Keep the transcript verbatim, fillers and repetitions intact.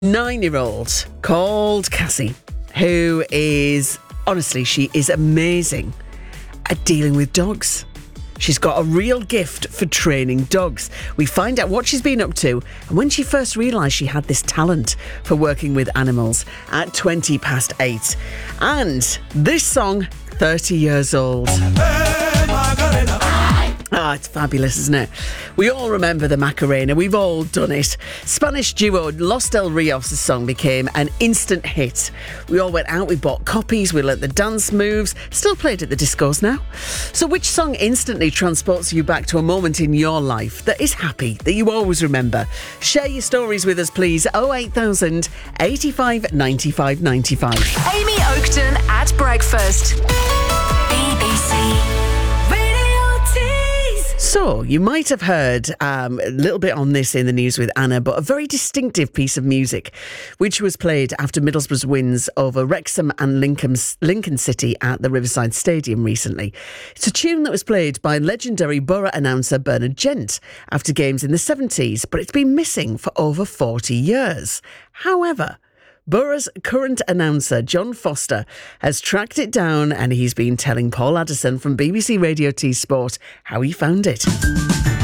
nine-year-old called Cassie, who is, honestly, she is amazing at dealing with dogs. She's got a real gift for training dogs. We find out what she's been up to and when she first realised she had this talent for working with animals at twenty past eight. And this song, thirty years old. Ah, it's fabulous, isn't it? We all remember the Macarena. We've all done it. Spanish duo Los Del Rios' song became an instant hit. We all went out, we bought copies, we learnt the dance moves, still played at the discos now. So which song instantly transports you back to a moment in your life that is happy, that you always remember? Share your stories with us, please. oh eight thousand, eighty-five, ninety-five, ninety-five. Amy Oakton at breakfast. B B C. So, you might have heard um, a little bit on this in the news with Anna, but a very distinctive piece of music, which was played after Middlesbrough's wins over Wrexham and Lincoln, Lincoln City at the Riverside Stadium recently. It's a tune that was played by legendary Borough announcer Bernard Gent after games in the seventies, but it's been missing for over forty years. However, Borough's current announcer, John Foster, has tracked it down and he's been telling Paul Addison from B B C Radio T Sport how he found it.